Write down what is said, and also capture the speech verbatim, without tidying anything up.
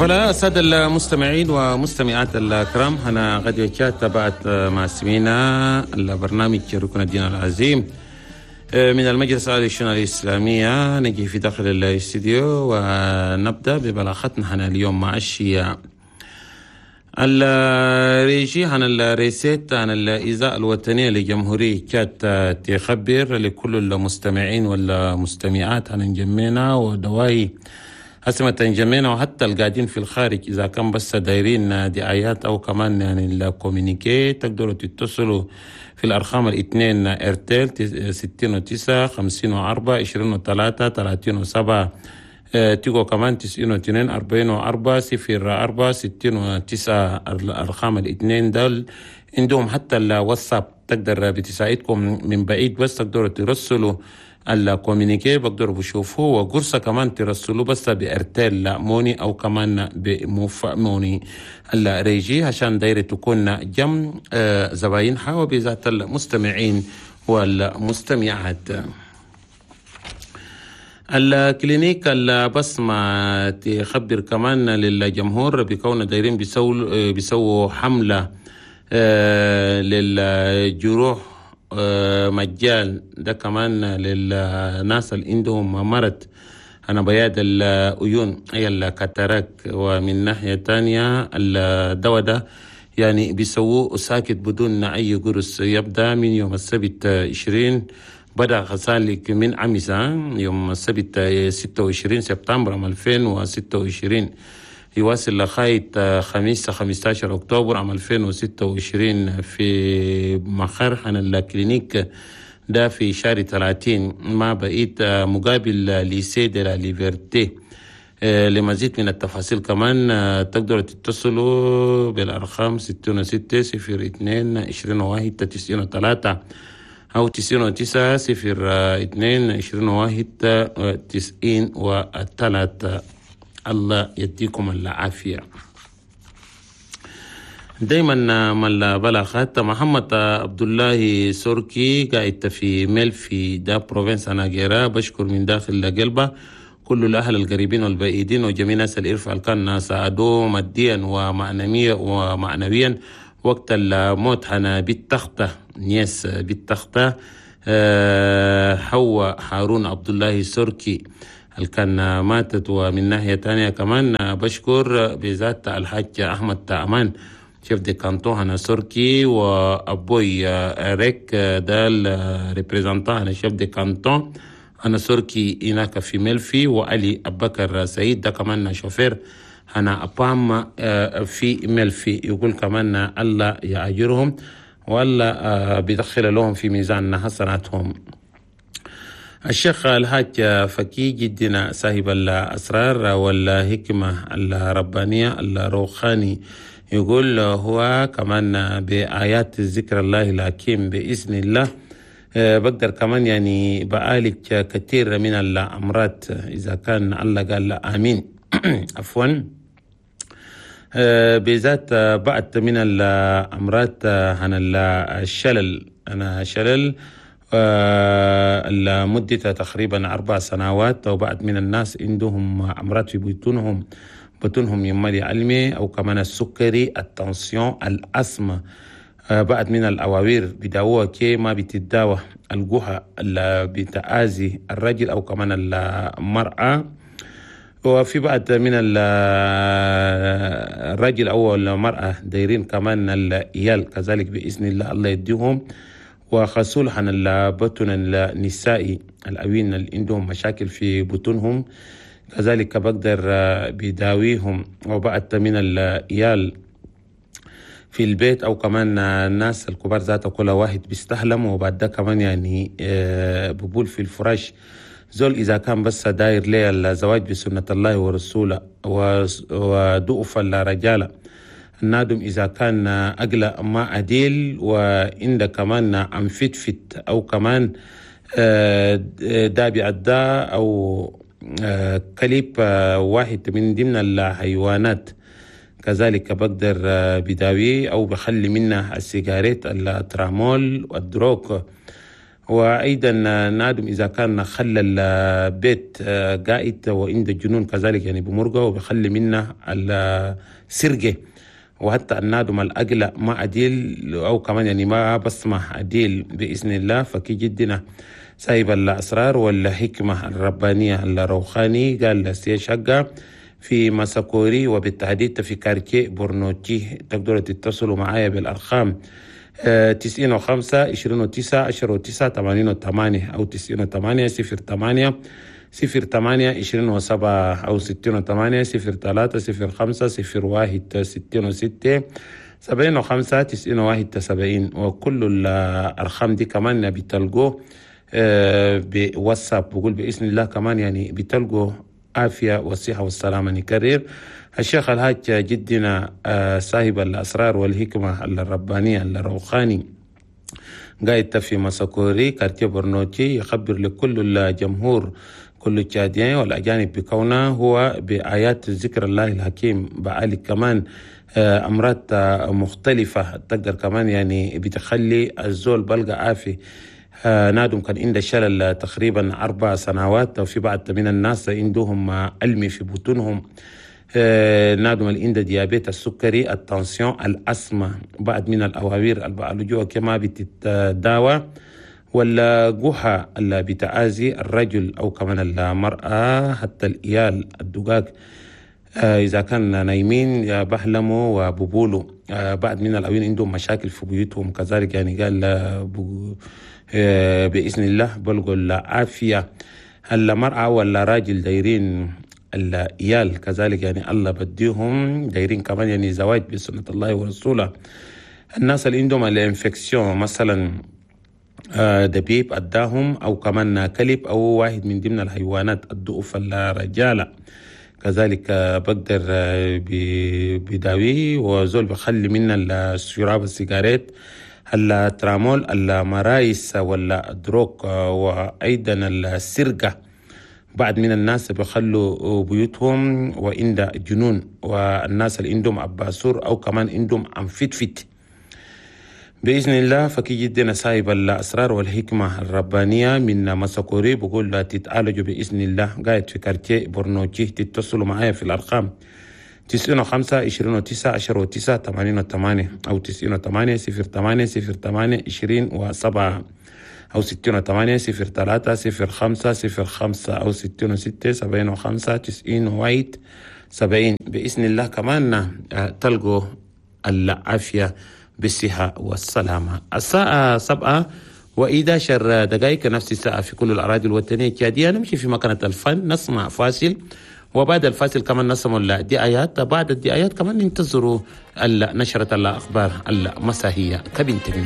فلا السادة المستمعين ومستمعات الكرام، أنا غادي وكات تابعت مع سمينا البرنامج ركن الدين العظيم من المجلس العالي للشؤون الإسلامية. نجي في داخل الاستديو ونبدأ ببلاغتنا اليوم مع الشيعة. الريجي عن الريسيت عن الإذاعة الوطنية لجمهورية كات تخبر لكل المستمعين والمستمعات عن جمينا ودواي هسمة جمينا وحتى القاعدين في الخارج، إذا كان بس دايرين دعايات أو كمان يعني الكومينيكي، تقدروا تتصلوا في الأرقام الاثنين إرتيل ستين وتسعة خمسين وأربعة عشرين وثلاثة ثلاثين وسبعة، تيجو كمان تسعين واثنين أربعين وأربعة صفر أربعة ستين وتسعة. الأرقام الاثنين دول عندهم حتى الواتساب، تقدر بتساعدكم من بعيد، بس تقدروا ترسلوا الكومينيكي بقدروا بشوفوه، وقرصة كمان ترسلوا بس بأرتيل موني أو كمان بموفا موني الريجي، عشان دايرة تكون جم زباينها وبذات المستمعين والمستمعات. الكلينيك البصمة تخبر كمان للجمهور بكون دايرين بيسووا بيسووا حملة للجروح مجال ده كمان للناس اللي عندهم مرض أنا بياد العيون أي الكاتاراك. ومن ناحية تانية الدواء ده يعني بيسووه ساكت بدون أي قرص، يبدأ من يوم السبت عشرين، بدأ غسالك من عمسة يوم السبت ستة وعشرين سبتمبر عام ألفين وستة وعشرين، يواصل لغاية خميس خمسة عشر أكتوبر عام ألفين وستة وعشرين في مخر عن الكلينيك ده في شهر ثلاثين مع بقية مقابل ليسي دي لا ليبرتي. لمزيد من التفاصيل كمان تقدروا تتصلوا بالأرقام ستين وستة صفر اثنين عشرين واحد تسعين وثلاثة أو تسعين وتسعة صفر اثنين عشرين واحد تسعين وثلاثة. الله يديكم العافية. دايما من بلاغات محمد عبد الله سوركي قاعد في ملفي دا بروفنس ناجيرا، بشكر من داخل قلبه كل الأهل القريبين والبعيدين وجميع الناس اللي إرفع كان ساعدوه ماديا ومعنويا ومعنويا وقت الموت. حنا بالتختة نيس بالتختة حوا هارون عبد الله سوركي كان ماتت. ومن ناحية تانية كمان بشكر بذات الحاج أحمد تأمان شيف دي كانتو هنا سوركي، وأبوي ريك ده الريبريزنتان هنا شيف دي كانتو هنا سوركي هناك في ملفي، وعلي أبكر سعيد ده كمان شوفير هنا أبام في ملفي. يقول كمان الله يأجرهم ولا بيدخل لهم في ميزان حسناتهم. الشيخ الحاج فكي جدنا صاحب الأسرار والحكمة الربانية الروحاني يقول هو كمان بآيات ذكر الله الحكيم بإذن الله بقدر كمان يعني بعالج كثير من الأمراض إذا كان الله قال آمين. عفوا بذات بعد من الأمراض عن الشلل، أنا شلل لمدة تقريبا أربع سنوات، وبعد من الناس عندهم أمراض في بطونهم بطونهم يمالي علمي أو كمان السكري التنسيون الأسمى. بعد من الأواوير بداوة كي ما بتداوى الجوحة اللي بتأذي الرجل أو كمان المرأة. وفي بعد من الرجل أو المرأة دايرين كمان الإيال كذلك بإذن الله الله يديهم. وخصول عن البطن النسائي الأوين اللي عندهم مشاكل في بطونهم كذلك بقدر بداويهم. وبعد من الإيال في البيت أو كمان الناس الكبار ذات كل واحد بيستحلم، وبعد ده كمان يعني بقول في الفراش زول إذا كان بس داير ليه الزواج بسنة الله ورسوله ودؤف الرجال النادم إذا كان أقل ما عديل وإن كمان عم فت فت أو كمان دابع الدا أو كليب واحد من ضمن الحيوانات كذلك بقدر بداوي أو بخلي منه السيجارات الترامول والدروك وأيضا نادم إذا كان خلى البيت قائد وعند الجنون كذلك يعني بمرقه وبيخلي منه السرقة، وحتى النادم الأقلق ما أديل أو كمان يعني ما بسمح أديل بإذن الله. فكي جدنا سايب الأسرار والحكمة الربانية الروخاني قال لسيش حقا في مساكوري وبالتحديد في كارتيه بورنوتي. تقدروا تتصلوا معايا بالأرقام تسعين وخمسة عشرين وتسعة عشرة وتسعة ثمانين وثمانية أو تسعين وثمانية صفر ثمانية صفر ثمانية عشرين وسبعة أو ستين وثمانية صفر ثلاثة صفر خمسة صفر واحد ستين وستة سبعين وخمسة تسعين واحد سبعين. وكل الأرقام دي كمان بتلقوه بواتساب. بقول بإذن الله كمان يعني بتلقوا عافية والصحة والسلامة. نكرر الشيخ الحاج جدنا صاحب الأسرار والحكمة الربانية الروخاني قاعد في مساكوري كارتيه برنوتي يخبر لكل الجمهور كل التشاديين والأجانب بكونه هو بآيات ذكر الله الحكيم بعالي كمان أمراض مختلفة تقدر كمان يعني بتخلي الزول بلغ عافي. آه نادم كان عنده شلل تقريبا أربع سنوات وفي بعض من الناس عندهم ألم في بطونهم. آه نادم اللي عنده ديابيت السكري التنسيون الأسمى بعض من الأوامر البيولوجية كما بتتداوى ولا جوها اللي بتعازي الرجل أو كمان المرأة حتى الإيال الدقاق آه إذا كان نايمين بحلموا وببولوا. آه بعض من الأوين عندهم مشاكل في بيوتهم كذلك يعني قال بإذن الله بلغوا العافية. المرأة ولا راجل دايرين الإيال كذلك يعني الله بديهم دايرين كمان يعني زواج بسنة الله ورسوله. الناس اللي عندهم الانفكسيون مثلا دبيب أداهم أو كمان كلب أو واحد من ضمن الحيوانات الضعف الرجالة كذلك بقدر بداويه. وزول بخلي منا الشراب السيجارات الترامول المرايس ولا الدروك وأيضا السرقة. بعض من الناس بيخلوا بيوتهم وعند جنون والناس اللي عندهم أباسور أو كمان عندهم أنفتفت بإذن الله. فكي جدنا سايب الأسرار والحكمة الربانية من مساكوري بقول لا تتعالجوا بإذن الله. قاعد في كارتيه بورنوتي تتصلوا معايا في الأرقام تسعين وخمسة عشرين وتسعة عشرة وتسعة ثمانين وثمانية أو تسعين وثمانية صفر ثمانية صفر ثمانية عشرين وسبعة أو ستين وثمانية صفر ثلاثة صفر خمسة صفر خمسة أو ستين وستة سبعين وخمسة تسعين واحد سبعين. بإذن الله كمان تلقوا العافية بالصحة والسلامة. الساعة سبعة وإحدى عشرة دقائق نفس الساعة في كل الأراضي الوطنية التشادية. نمشي في مكانة الفن نسمع فاصل وبعد الفاصل كمان نسمع الدعايات. بعد الدعايات كمان ننتظروا نشرة الأخبار المسائية كبنتنا.